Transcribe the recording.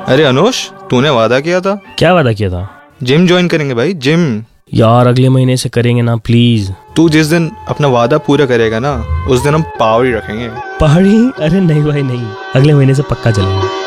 अरे अनुष, तूने वादा किया था। क्या वादा किया था? जिम ज्वाइन करेंगे भाई, जिम। यार अगले महीने से करेंगे ना प्लीज। तू जिस दिन अपना वादा पूरा करेगा ना, उस दिन हम पावड़ी रखेंगे। पहाड़ी? अरे नहीं भाई नहीं, अगले महीने से पक्का चलेंगे।